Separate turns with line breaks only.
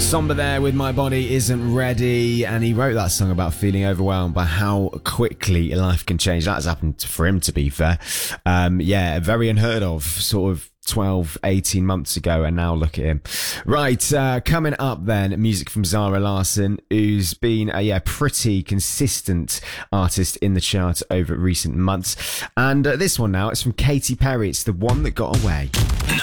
Somber there with My Body Isn't Ready, and he wrote that song about feeling overwhelmed by how quickly life can change. That has happened for him, to be fair. Very unheard of, sort of 12, 18 months ago, and now look at him. Right, coming up then, music from Zara Larsson, who's been a pretty consistent artist in the chart over recent months. And this one now, it's from Katy Perry. It's The One That Got Away.